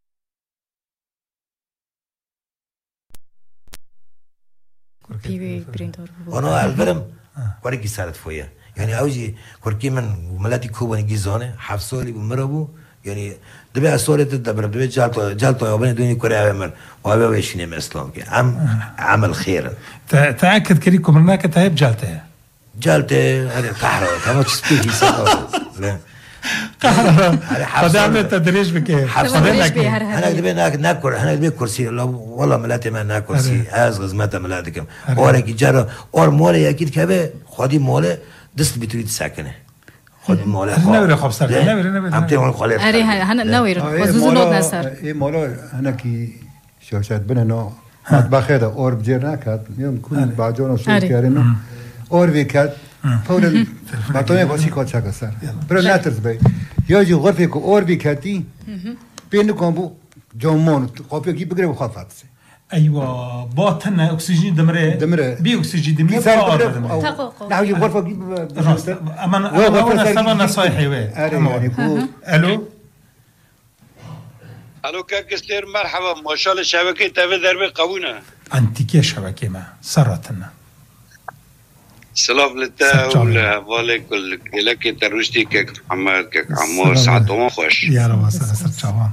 بي بريندور انا الفيلم كوركي صارت فويا يعني اوجي كوركي من ملاتي كوباني جيزانه حفصولي بمربو يعني دبي الصوره تدبر دبي جالتو جالتو ياباني دوني كوريا من وابا ويشني اسلام عم عمل خير تاكد كريكم هناك تهب جالته جالته هذا قهرة كما تسبيكي سنة لا قهرة هذا عمل تدريج بكيف أنا دبي ناكل أنا دبي كرسي والله ملاتي ما ناكل كرسي از غزمته ملاتكم أورك جرا أور مولى أكيد كبه خادي مولى دست بتريد ساكنه خد مولى نوري خب ساكن نوري نوري عم تقول خالد أري هنا نوري وزوزو نود نصر إيه مولى أنا كي شاشات بنا مطبخ هذا أور بجيرنا كات يوم كل بعجون وصوت كارينو اور ویکت فورا باتونه واسي کوچا کسر برو ناترز بي یا جو غرفه کو اور ویکتی پین کومبو جومون قاپیو کی بگیره بخواد فاتسه ايوه باطن اكسجين دمره دمره بي اكسجين دمره تقوق نحو الغرفه اما انا سبا نصايحي وي الو الو كاكستير مرحبا ما شاء الله شبكه تبع درب قوونه انتيكيه شبكه ما سرتنا سلام لتا ولا والك لك تروشتي كك محمد كك عمار ساعتهم خوش يا رب سر چوان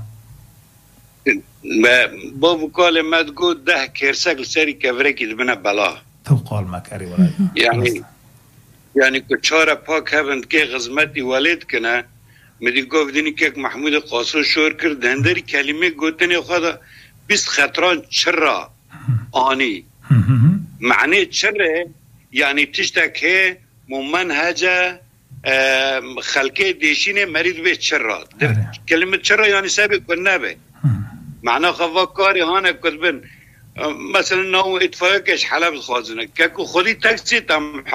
ما بابو قال ما تقول ده كيرسك سري كفرك دبنا بلا تو قال ما كاري ولا يعني يعني كچاره پاک هبند که غزمتی والد کنه مدی گفتنی که محمود قاسو شور کرد هندری کلمه گفتنی خدا بیست خطران چرا آنی معنی چرا يعني تشتكي ممنهج خلقي ديشين مريض به شرات كلمة شرا يعني سابق والنبي معناه خفاكاري هانا كتبن مثلا نو اتفاقش حلب خازنه كاكو خودي تاكسي تم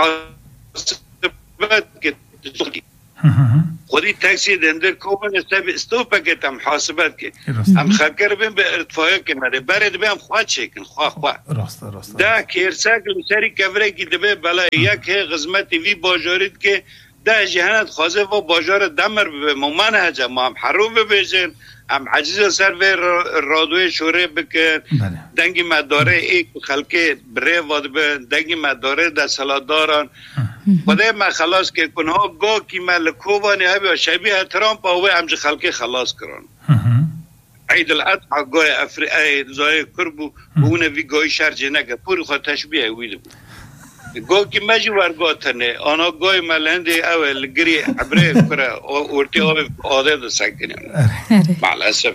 حاسبات كتشتكي خودي تاكسي دندر كوبن سابق استوبك تم حاسبات كي هم خكر بين باتفاق كمري برد بهم خوات شكل خوا خوا راست راست دا كيرساك لسري كفره كي دبي بلا يك غزمتي في باجارت كي دا جهنت خازه و باجار دمر بممنهج ما حروب بيجن هم عجز سر و رادوی شوره بکن دنگی مداره ایک خلقه بره واد به دنگی مداره در سلاداران خدا ما خلاص که کنها گو کی ملکوبانی هبی شبیه ترامپ او همج خلقه خلاص کرن عيد الأضحى گوی افریقای زای کربو بونه وی گوی شرجه نگه پوری خود تشبیه ویده گو کی مجی ورگاتنه آنا گوی ملنده اول گری عبره کرا ورتی آب آده ده سکنه مع الأسف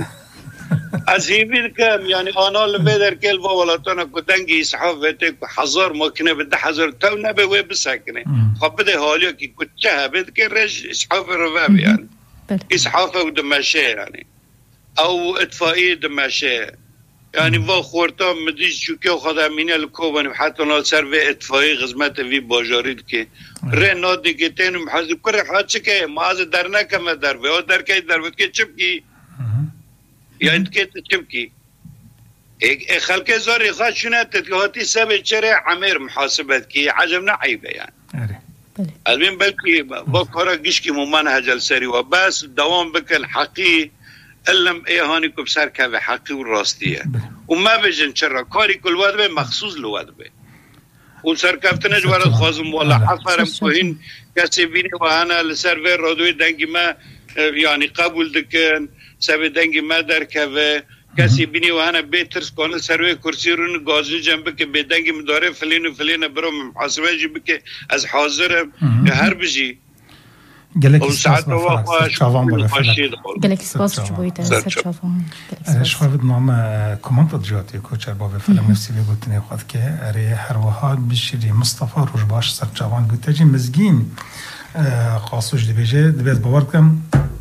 از هیوید کم یعنی آنا لبیدر کل با ولاتانا کدنگی صحاف ویته حضار مکنه بده حضار تو نبه وی بسکنه خب بده حالیا که کچه بده که رج صحاف رواب يعني إسحافه ودمشه يعني أو إطفائية دمشه يعني وا خورتا مديش شو كيو خدا مين الكوبان حتى نصر في إطفائية غزمته في باجاريد كي رنا ديكتين محاسب كره حادثة كي ماذا درنا كم در في أو در كي در في كي شبكي يعني كي شبكي إيه خلك زاري خاشنا تتلهاتي سبب شرع عمير محاسبات كي عجبنا عيبة يعني المهم بلكي بكرة جيشكي ممنهج السري وبس دوام بكل حقي علم ايه هاني كبسر كافي حقي والراستية وما بيجن شرا كاري كل واد مخصوص لواد بي وسر كفتنج ورد خازم ولا حفرم كوهين كسبيني وانا لسرفير رادوي دنگي ما يعني قبول دكن سبي دنگي ما در كافي کسی بینی و هنه بیترس کنه سروی کرسی رون گازی جنبه که بیدنگی مداره فلین و فلین برو محاسبه جی بکه از حاضرم هر بجی گلکی سپاس بفرست چاوان بله گلکی سپاس چو بویده سر چاوان شخواه نام کمانت جاتی کوچر بابه فلم نفسی بی گوتنی خود که اره هر وحاد بشیری مصطفى روش باش سر چاوان گوته جی مزگین خاصوش دی بیجه دبیت باور کم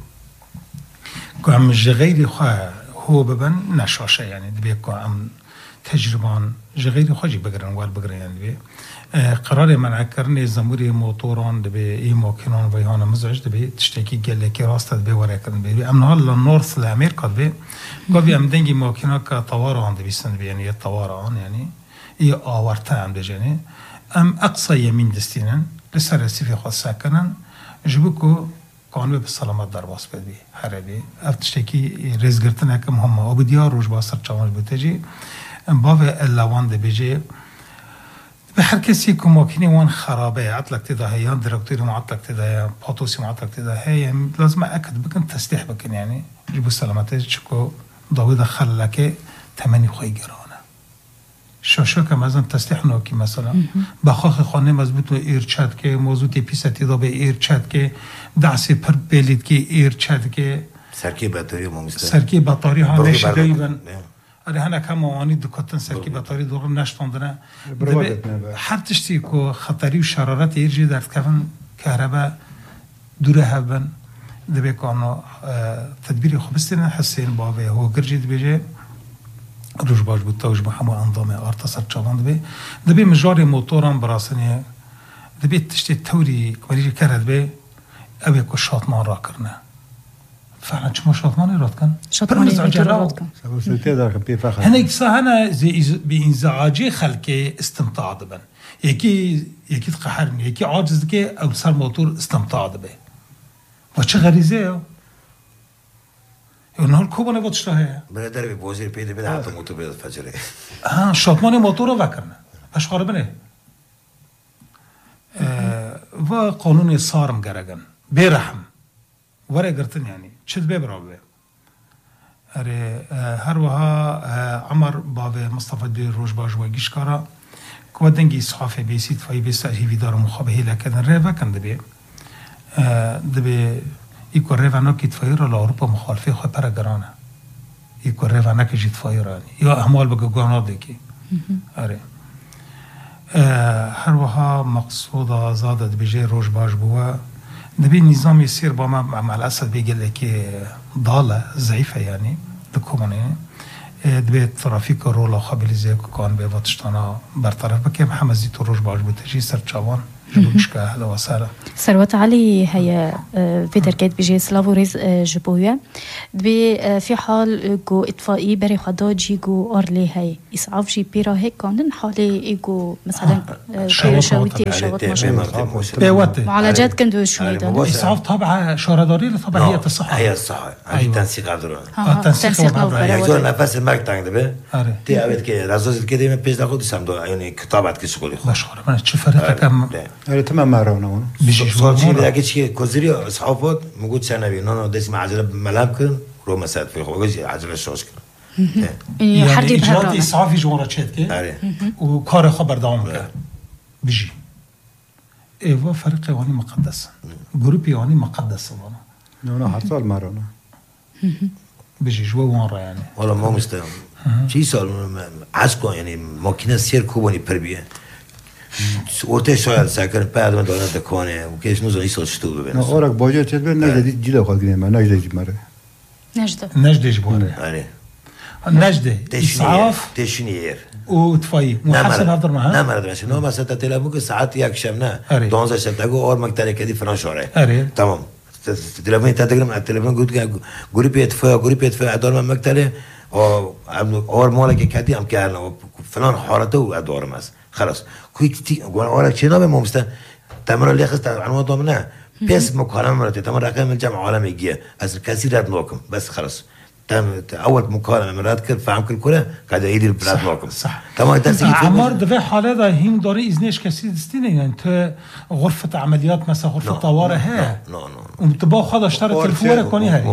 که هم جغیری خواه هو ببن نشاشه يعني دبي كو ام تجربان غير خوجي بقرن وال بقرن يعني دبي قرار منع كرني زموري موتوران دبي اي ماكينان ويهانا مزعج دبي تشتكي قال لك راست دبي ورا كرن دبي ام نهال النورث لامريكا دبي قبي ام دنجي ماكينه كطوارئ دبي سن دبي يعني طوارئ يعني اي اورتا ام دجاني ام اقصى يمين دستينن لسر سيفي خاص ساكنن جبكو قانون بالسلامت در باس بدی هربی افتشکی رزگرتن کم هم او بدیار روش باسر چوانش بتجی باو اللوان ده بيجي به هر کسی که ماکینی وان خرابه عطلك تدا یا دراکتوری معطلك تدا یا پاتوسی معطلك تدا هي لازم اكد بكن تسليح بكن يعني جيبوا سلامته چكو داوود خللك تمني خوي گرانه شاشا که مثلا تسلیح نوکی مثلا بخاخ خانه مضبوط و ایرچد که موضوع پیستی دا به ایرچد که دعسی پر بلید که ایرچد که سرکی بطاری مومیسته سرکی بطاری ها نشده ایبن اره هنه که موانی دکاتن سرکی بطاری دوغر نشتاندنه هر تشتی که خطری و شرارت ایرجی درد کفن کهربا دوره هبن دبی کانو تدبیری خوبستینه حسین باوه هو گرجی دبیجه روش باش بود تاوش با همه انظام آرتا سر چاوان دبی دبی مجاری موتوران براسنه دبی تشتی توری کماریجی کرد بی اوی که شاتمان را کرنه فعلا شما شاطماني راد كان شاطماني راد كان سوسيتي دار بي فخر هناك صهنا زي بانزعاجي خلقي استمتاع دبن يكي يكي تقهرني يكي عاجز كي او صار موتور استمتاع دبه وش غريزه يقولون الكوبانه بتشتهي من دربي بوزير بيدي بده حتى موتور بيد فجري ها شاطماني موتور فكرنا اش خربنه و قانون صارم گرگن برحم وره گرتن يعني چد ببرابه اره هر وها عمر باب مصطفى دي روج باج و گیشکارا کو دنگی صحافه بیسید فای بیس هیوی دار مخابه لکن ره وکن دبی دبی ایکو ره ونا کیت فایر ل اروپا مخالفه خو پر گرانه ایکو ره ونا کی جیت فایر یا احمال بگو گانا دکی اره هر وها مقصود آزاد بجای روش باش بوا نبی نظام يصير با ما مع الأسد بيقول که ضالة ضعيفة يعني دكومانه دبي ترافيك رولا خابل زي كان بيواتشتانا برطرف بكيم حمزي تو روش باش بتجي سر چاوان جبوشكا هذا وسالة ثروت علي هي في دركات بيجي سلافو ريز جبويا دبي في حال جو اطفائي بري خدا جي جو ارلي هي اسعاف جي بيرا هيك كان حالي ايجو مثلا في شويتي شوات بيواتي معالجات كندو شوي اسعاف طبعا شورداري طبعا هي الصحة هي الصحة هي تنسيق عذرا تنسيق عذرا يجور نفس المرك تانك دبي تي عبد كي رازوز كده من بيش ناخد سامدو يعني كتابات كشغلي خو مشغول انا تشوف فرقك كم آره تمام مارونا بيجي شو بيجي شيء كوزري أصحابه موجود سنة بي نو ديس مع عجلة ملاب كن رو مسات في خوجي عجلة شوش كن يعني إجراءات إسعاف جوارا شد كه وكار خبر دام كه بيجي إيوه فرق يواني مقدس جروب يواني مقدس والله نو نو حصل مارونا بيجي جوا وان يعني والله ما مستهم شيء صار عسكر يعني ماكينة سير كوباني بربيه اوته شاید سکر بعد من دارن دکانه و کیش نوزانی سال شتو ببینم نه آرک باجه چه ببین نجدی جیلا خواهد گریم من نجده جی مره نجده نجده جباره آره نجده إسعاف تشنير وتفاي محاسب هذا ما نه مرد ماشي نو مثلا تلفون که ساعت یک شب نه دوازده شب تگو اور مکتری کدی فلان شوره تمام تلفون تا تگرم تلفون گفت که گوری پیت فا گوری پیت فا ادار من مکتری اور مالک کدی هم کردن فلان حالته و ادارم است خلاص كوي كتي ولا كنا بمومستا تمر اللي خست عنوان ضمنه بس مكالمه مرتي تمر رقم الجامعه عالمي جيه از كثير نوكم بس خلاص تم اول مكالمه مرات كل فهم كل كله قاعد يدير بلاد نوكم صح تمام درس عمر دفع حاله ده هين داري ازنيش كثير دستينه يعني انت غرفه عمليات مثلا غرفه طوارئ ها نو نو ومتبا خد اشترى تليفون كوني هاي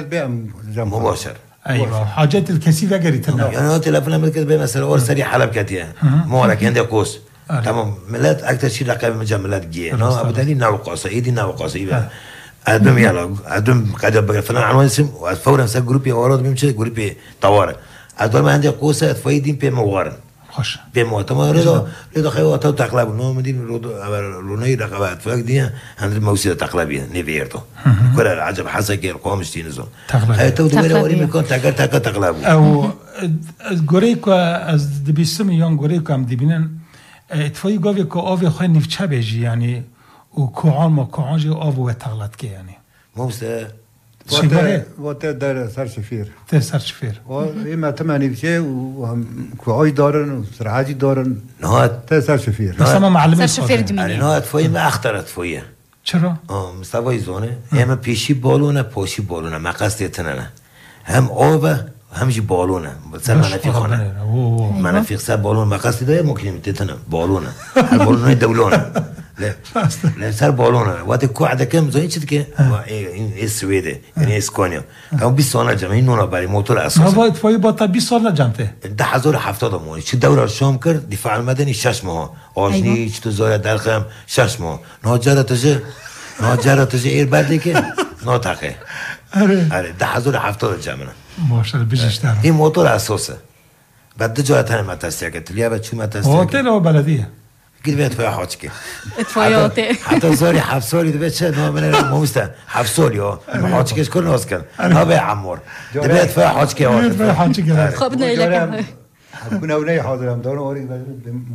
مباشر ايوه حاجات الكثيره قريتنا يعني هو تليفون عمل كده مثلا اور سريع حلب كاتيه مو لك عندي قوس تمام ملات اكثر شيء رقم مجملات جي انا ابو دليل نوع قاصه ايدي نوع قاصه ادم يلا ادم قاعد بقى فلان عنوان اسم وفورا سا جروبي اوراد بيمشي جروبي طوارئ ادول ما عندي قوسه فايدين بي موارن خوش بي مو تمام رضا رضا خيو تو تقلب نو مدين روني رقبات فاك دي عند الموسيقى تقلبيه نيفيرتو كل العجب حسك القوم شتينزو هاي تو دوري وري مكون تاكر تاكر تقلبو او غوريكو از دبيسم يون غوريكو ام دبينن اتفاي گاوی که آوی خواه نفچه بیجی یعنی و کوعان ما کوعان جی آو و تغلط که یعنی موسى وات وات دار سر شفير در سر شفير و اما تمانی بشه و کوعای دارن و سرعاجی دارن نهات تا سر شفير مثلا معلمه سر شفير يعني دمینی نهات فوی ما اخترت فویه چرا؟ اه مستوای زونه اما پیشی بالونه پوشی بالونه مقصد تننه هم آوه همجي بالونه مثلا منافيخ هنا منافيخ سر بالون مقصد ده ممكن متتنا بالونه البالونه يدولونه لا لا سر بالونه وقت قاعده كم زي كده كده ايه السويد يعني اسكونيا هم بيس سنه جمعين نونا بري موتور اساس ما فاي باتا بيس سال جامته ده هزار وهفتاد مون چه دوره شام کرد دفاع المدني شش ماه آجنی چه تو زاره درخم شش ماه ناجره تجه ناجره تجه ایر بعدی که ناتاقه اره اره ده هزار وهفتاد جمعنا ماشاءالله بيجشتر این موتور اساسه بعد جای تن متاسیه که تلیه بعد چی متاسیه هتل او بلدیه گیر بیاد فیا حاج که اتفاقاته حتی زاری هفت سالی دوباره چه نام من موسته هفت سالی ها حاج کش کن ناز کن ها به عمور دوباره فیا حاج که فیا حاج که خب نه لك حكونا ولا حاضر هم دارن اوري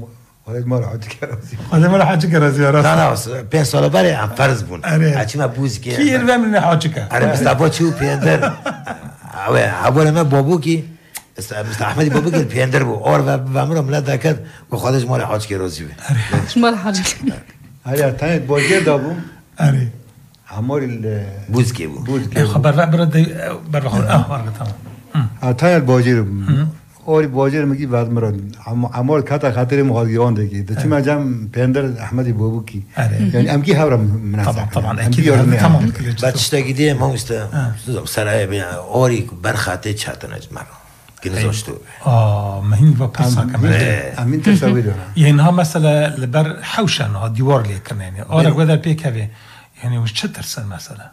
خودت ما رو حاج کرازی خودت ما رو حاج کرازی راست نه نه پنج سال بعد هم فرض بون اچ ما بوز که کی رو من حاج کرد آره مصطفی چو پیندر او اول ما بابو کی مست احمدی بابو کی پیندر بو اور و امر ملا دکد و خودش ما رو حاج کرازی بود ما رو حاج کرد آره تنت باجر دابم آره عمار بوز کی بو بوز کی خبر برد بر خود اه وارد تمام تنت باجر اوری باجر میگی بعد مرا عمار کتا خاطر مهاجران دیگه دچ ما جام پیندر احمدی بابو کی یعنی ام کی هورم مناسب طبعا طبعا اكيد تمام بعد اشتاقيدي ما مست سرای بیا اوری برخاته چاتنج مرا که نزاشتو اه ما هي بقصه كمان امين تصوير يعني ها مثلا لبر حوشن ها دیوار لي كان يعني اورا قدر بيكافي يعني وش ترسل مثلا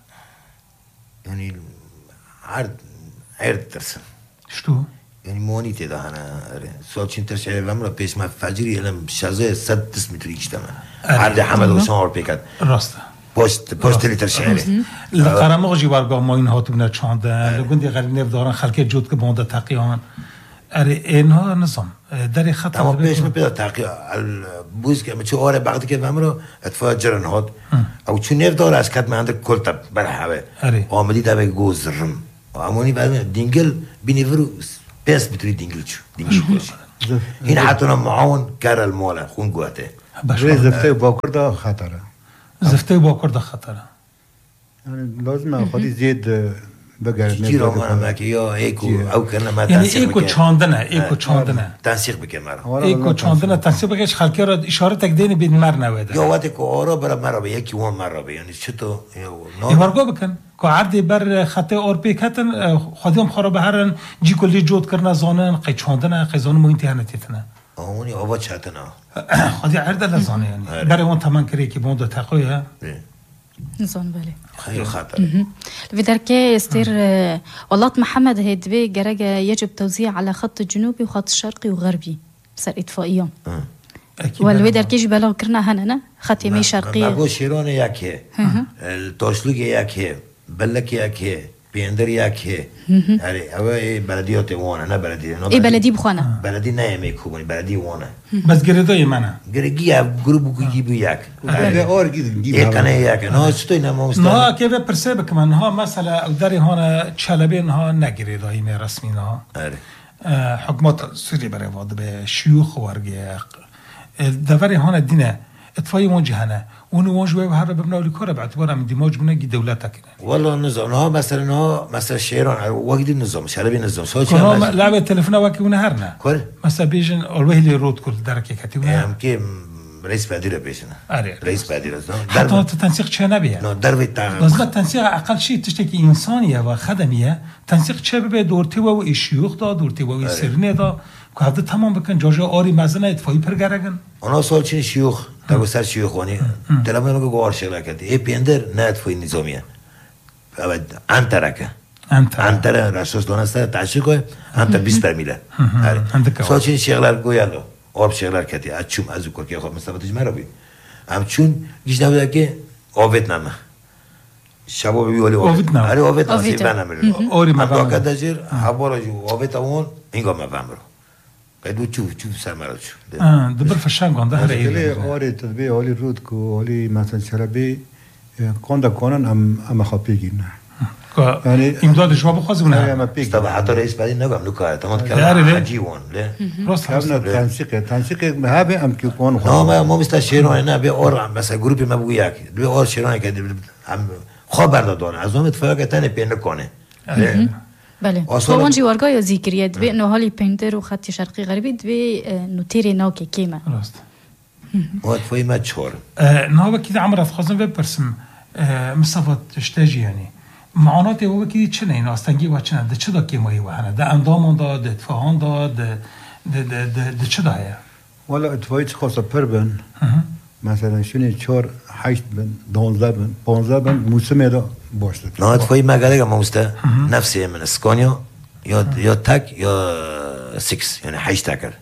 يعني عرض عرض ترسل شتو يعني موني تدا انا سوال چين ترشي لمرا پیش ما فجری علم شازه صد متر يكشتم عرض حمد حسین اور پیکد راسته پست پست لی ترشي لقرامه جوارگاه ما این هاتو چاندن لگوندی غریب نف دارن خلک جود که بونده تقیان اره اینها نظام در خط اما پیش می پیدا تقی بوز که چه آره بعدی که وامرو اتفاق جرن هات او چون نف داره از کد من کل تب برحوه آمدی تا به گوزرم امونی بعد دینگل بینیورو بس بتري دينجل شو دينجل كوشي هنا حتى انا معاون كار المولا خون قوته زفته باكر ده خطره زفته باكر ده خطره يعني لازم خودی زيد بقرد كثير ما انا يا ايكو او كنا ما يعني ايكو چاندنه ايكو چاندنه تنسيق بك مرا ايكو چاندنه تنسيق بكش خلكي را اشاره تقدين بين مر نوده يا وقت کو اورا برا مرا به یکی وان مرا به یعنی چطور يا ورگو بکن کو عرض بر خط اور پیکتن خودم خراب هرن جی کلی جود کرنا زانن قی چاندنه قی زان مو انتهانتتنه اونی آوا چاتنا خودی عرض لزانه يعني برای اون تمام کری که بوند تقویه نزان بله خیلی خطر في دركة استير والله محمد هيدبي جرجة يجب توزيع على خط الجنوبي وخط الشرقي وغربي صار إطفائيا والودر كيش بلا كرنا هنا خط يمين شرقي ما بقول شيرون ياكي التوشلوك ياكي بلك ياكي بيندر ياكي يعني هو بلديات وانا أنا بلدي إيه بلدي بخوانا بلدي نايم يكون بلدي وانا بس جريدو يمانا جريجي جروب يجيبوا ياك اور نجيب إيه كان ياك نو شتوي نما مستوى نا كيف برسبة كمان ها مثلا داري هنا تشالبين ها نجريدو يمي رسمينا حكومات سوري بري واد به شيوخ ورقة دفري هنا الدنيا اطفائي موجهنا ونواجه وهذا ببناء الكرة باعتبار من دماج بناجي دولتك والله النظام ها مثلا ها مثلا شيران وقت النظام شلبي النظام سوى شيء كنا لعبة تلفنا واكي ونهارنا كل مثلا بيجن أروه اللي رود كل دركة كتير هم كي رئيس بعديرة بيجنا رئيس بعديرة حتى التنسيق شيء نبيه نو درب التعامل لازم التنسيق أقل شيء تشتكي إنسانية وخدمية تنسيق شيء ببي دورتي وإشيوخ دا دورتي وإسرني دا که هفته تمام بکن جاجا آری مزنه اتفاقی پرگرگن اونا سال چین شیوخ تا سر شیوخانی تلمون میگه گوار شغل کردی ای پیندر نه اتفاقی نظامیه بعد انترکه انتر انتر رشاش دانسته تعشیقه انتر بیست برمیله سال چین شغل گویالو آب شغل کردی از چوم از او که خود مستفادش مرا بید هم چون گیش نبوده که آوید نمه شباب بیولی آوید نمه آره آوید نمه بنامه آری مبنم هم باکت دجیر حبارا جو آوید اون اینگاه مبنم بدو چوف چوف سرمرا چوف آه دبر فشان قانده هر ایلی آری تدبیر آری رود کو آری مثلا چربی قانده کنن هم هم خواهی گیرنه یعنی امداد جواب خواهی نه طبعا حتی رئیس بعدی نگم نکاره تمام کلام حجیوان له راست هم تنسیق تنسیق مهابه هم که کن نه ما ما مثل شیران نه به اور مثلا گروپی ما بگو یک به اور شیران که هم خواب بردادن از اون اتفاقی تنه پینه کنه بله هو وانجي ورقايا ذكريات دبي انه هالي بينتر وخط شرقي غربي دبي نوتيري ناوكي كيما راست وقت فاي ما تشور نهو كده عمرت خازن في برسم مصطفى تشتاجي يعني معاناتي هو كده چنه این آستنگی و چنه ده چه دا کیمایی و هنه ده اندامان دا ده اتفاقان دا ده ده ده ده چه دا هیا والا اتفاقی چه خواست پر بن مثلا شونی چهار هشت بن دانزده بن پانزده بن موسمه دا باشد نه اتفاقی مگره ما مسته نفسی من اسکانیا یا یا تک یا سیکس یعنی هشت تکر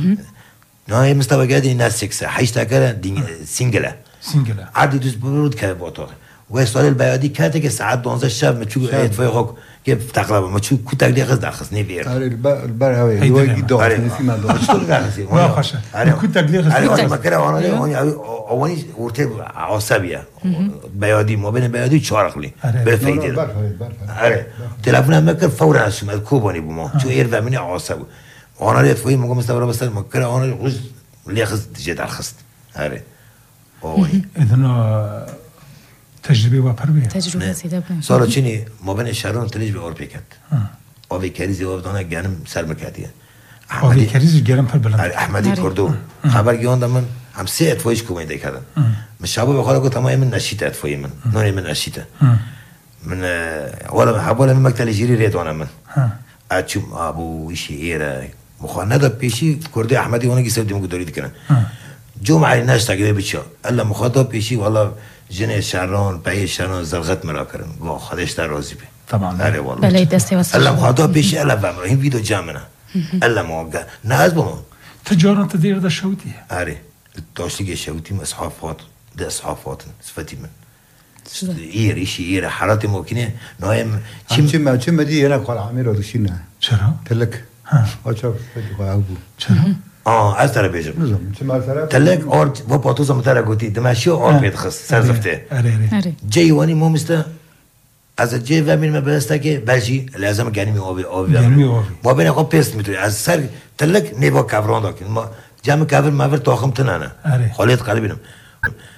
نه مسته بگردی نه سیکس هشت تکر سینگله سینگله عادی دوست برود که با تو و سال البیادی کاته که ساعت دوازده شب مچو اتفاقی خوک که تقریبا مچو کو تقدیر خز درخص نبیر آره البر هوای دوای داغ نیستی من داغ چطور درخصی وا خوشه کو تقدیر خز آره ما کرا آنها اونی اونی ورته عصبیه بیادی ما بین بیادی چارخلی به فایده آره تلفن هم مکر فورا اسم کوبانی بوم چو ایر و من عصب آنها اتفاقی میگم مستقبل بس ما کرا آنها روز لیخز دیگه درخص آره اوی اذن تجربه و پرویه تجربه سیده بودن سالا چینی ما بین شهران تلیج به آر پیکت آوی کریزی آبدانه گرم سر مکاتیه آوی کریزی گرم پر بلند احمدی کردو خبر گیاندم من هم سه اتفاقیش کومیده کردن من شبا بخواه گفت تمام من نشیت اتفاقی من نونی من نشیته من اولا حوالا من مکتل جیری ریدوانم من اچوم ابو ایشی ایره مخواه نداد پیشی کرده احمدی اونه گیسه دیمو دارید کنن جمعه نشتا گده بچه الا مخاطب پیشی والله جن شهران پای شهران زلغت مرا کردن وا خودش در راضی به طبعا آره والله بله دسته واسه الا مخاطب پیشی الا بامر این ویدیو جامنه الا ما نه از بمون تجارت دیر ده شوتیه آره داشتی که شوتی اصحافات ده اصحافات صفتی من ایر ایشی ایر حالات ممکنه نایم چیم چیم چیم مدی یه نکال عامل رو دشینه چرا تلک آچار فکر ابو چرا آه از طرف بیشتر نزم چه مرتبه تلک اور و پاتوز متر گویی دمشی اور پیت خس سرزفته آره آره جیوانی ما مسته از جی و من مبسته که بلجی لازم گنمی آبی آبی گنمی آبی ما بین خو پیست میتونی از سر تلک نیبا کافران داکن ما جمع کافر ماور تاخم تنانه آره خالیت قلبینم